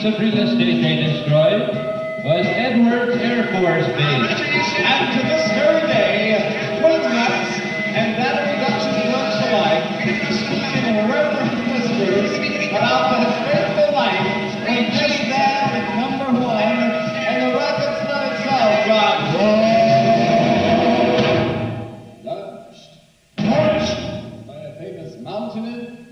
piece of real estate they destroyed was Edwards Air Force Base. And to this very day, wing nuts and battery reduction drugs alike speaking reverent whispers about the fateful night when just there at number 1 and the rocket stud itself got launched by a famous mountaineer